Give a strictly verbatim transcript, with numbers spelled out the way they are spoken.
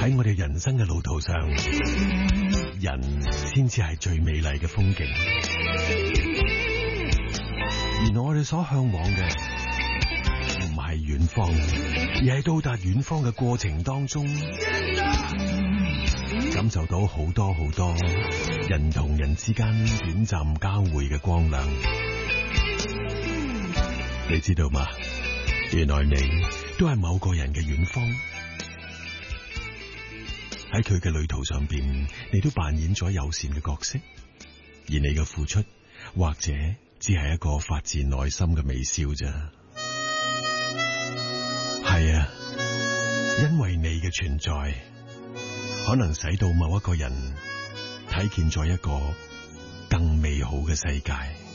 喺我哋人生嘅路途上，人先至係最美麗嘅風景。而我哋所向往嘅唔係遠方，而係到達遠方嘅過程當中，感受到好多好多人同人之間短暫交匯嘅光亮。你知道嗎？原來你都係某個人嘅遠方，喺佢嘅旅途上邊，你都扮演咗友善嘅角色，而你嘅付出或者只係一個發自內心嘅微笑咋。係啊，因為你嘅存在，可能使到某一個人睇見咗一個更美好嘅世界。